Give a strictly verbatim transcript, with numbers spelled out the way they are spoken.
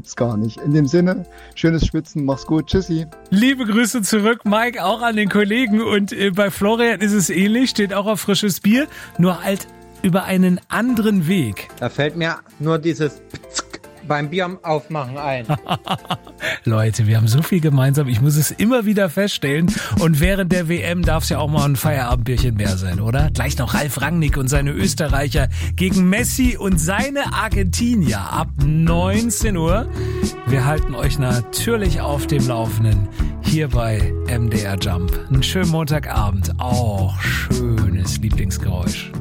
gibt's gar nicht. In dem Sinne, schönes Schwitzen, mach's gut, tschüssi. Liebe Grüße zurück, Mike, auch an den Kollegen. Und äh, bei Florian ist es ähnlich, steht auch auf frisches Bier, nur halt über einen anderen Weg. Da fällt mir nur dieses beim Bier aufmachen ein. Leute, wir haben so viel gemeinsam, ich muss es immer wieder feststellen. Und während der W M darf es ja auch mal ein Feierabendbierchen mehr sein, oder? Gleich noch Ralf Rangnick und seine Österreicher gegen Messi und seine Argentinier ab neunzehn Uhr. Wir halten euch natürlich auf dem Laufenden hier bei M D R Jump. Einen schönen Montagabend, auch schönes Lieblingsgeräusch.